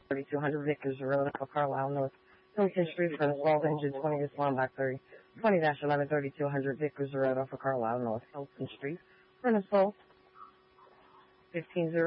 3200 Vickers Road off of Carlisle North, Hilton Street for the assault engine 20 Islam back 30, 20-11 3200 Vickers Road off of Carlisle North, Hilton Street for an assault 15-0.